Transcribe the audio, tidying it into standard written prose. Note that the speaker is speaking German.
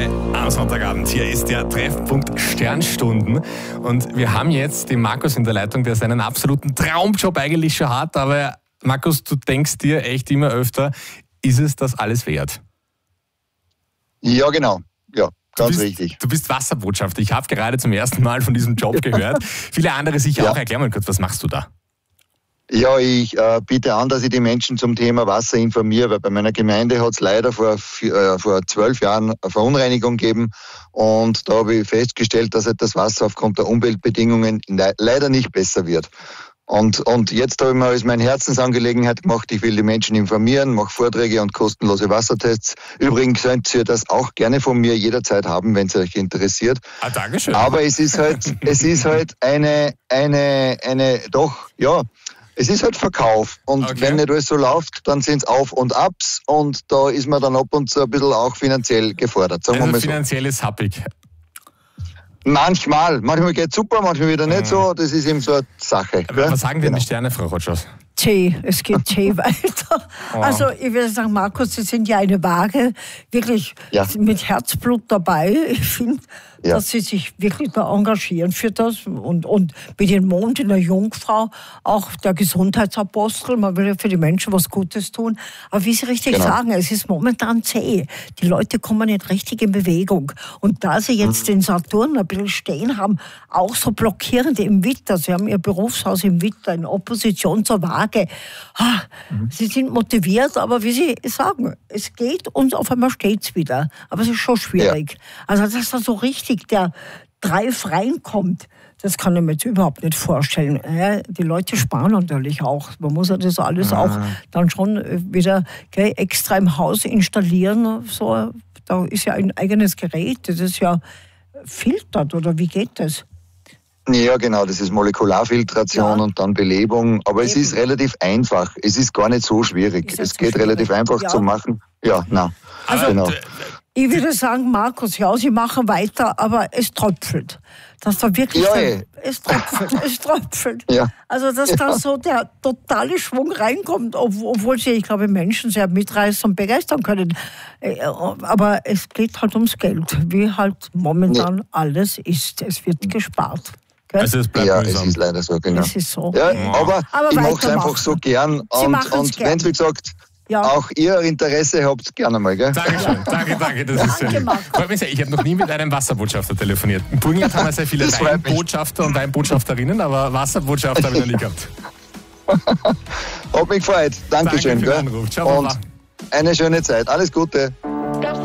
Krone am Sonntagabend. Hier ist der Treffpunkt Sternstunden. Und wir haben jetzt den Markus in der Leitung, der seinen absoluten Traumjob eigentlich schon hat. Aber Markus, du denkst dir echt immer öfter, ist es das alles wert? Ja, genau. Ja, ganz richtig. Du bist Wasserbotschafter. Ich habe gerade zum ersten Mal von diesem Job gehört. Viele andere sicher auch. Erklär mal kurz, was machst du da? Ja, ich biete an, dass ich die Menschen zum Thema Wasser informiere, weil bei meiner Gemeinde hat es leider vor 12 Jahren eine Verunreinigung gegeben und da habe ich festgestellt, dass das Wasser aufgrund der Umweltbedingungen leider nicht besser wird. Und jetzt habe ich mir als meine Herzensangelegenheit gemacht, ich will die Menschen informieren, mache Vorträge und kostenlose Wassertests. Übrigens könnt ihr das auch gerne von mir jederzeit haben, wenn es euch interessiert. Ah, Dankeschön. Aber es ist halt es ist halt Verkauf und wenn nicht alles so läuft, dann sind es Auf- und Abs und da ist man dann ab und zu ein bisschen auch finanziell gefordert. Sagen wir mal so. Finanziell ist happig. Manchmal geht es super, manchmal wieder nicht so, das ist eben so eine Sache. Aber was sagen denn die Sterne, Frau Rotschos? Es geht weiter. Also ich würde sagen, Markus, Sie sind ja eine Waage, wirklich mit Herzblut dabei. Ich finde, dass Sie sich wirklich da engagieren für das und mit dem Mond in der Jungfrau, auch der Gesundheitsapostel, man will ja für die Menschen was Gutes tun. Aber wie Sie richtig sagen, es ist momentan zäh. Die Leute kommen nicht richtig in Bewegung. Und da Sie jetzt den Saturn ein bisschen stehen haben, auch so blockierend im Witter, Sie haben Ihr Berufshaus im Witter in Opposition zur Waage. Sie sind motiviert, aber wie Sie sagen, es geht und auf einmal steht es wieder. Aber es ist schon schwierig. Also, dass da so richtig der Dreif reinkommt, das kann ich mir jetzt überhaupt nicht vorstellen. Die Leute sparen natürlich auch. Man muss ja das alles auch dann schon wieder extra im Haus installieren. So, da ist ja ein eigenes Gerät, das ist ja filtert, oder wie geht das? Ja, genau, das ist Molekularfiltration und dann Belebung. Aber es ist relativ einfach. Es ist gar nicht so schwierig. Es geht relativ einfach zu machen. Ja, nein. Also, genau. Ich würde sagen, Markus, Sie machen weiter, aber es tröpfelt. Dass da wirklich es tröpfelt. Ja. Also, dass da so der totale Schwung reinkommt, obwohl Sie, ich glaube, Menschen sehr mitreißen und begeistern können. Aber es geht halt ums Geld, wie halt momentan alles ist. Es wird gespart. Also es bleibt es ist leider so, genau. Es ist so. Ja, aber ich mache es einfach so gern. Und wenn es, wie gesagt, auch ihr Interesse habt, gerne mal, gell? Dankeschön, danke, das ist schön. Freut mich sehr, ich habe noch nie mit einem Wasserbotschafter telefoniert. In Burgenland haben wir sehr viele Weinbotschafter und Weinbotschafterinnen, aber Wasserbotschafter habe ich noch nie gehabt. Hat mich gefreut, Dankeschön, Danke für den Anruf. Ciao, und eine schöne Zeit, alles Gute.